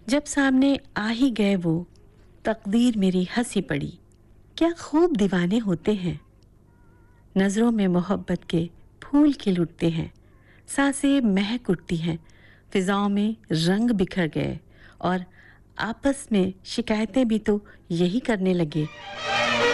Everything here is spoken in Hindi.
जब सामने आ ही गए वो, तकदीर मेरी हंसी पड़ी। क्या खूब दीवाने होते हैं। नजरों में मोहब्बत के फूल खिल उठते हैं, सांसें महक उठती हैं, फिजाओं में रंग बिखर गए और आपस में शिकायतें भी तो यही करने लगे।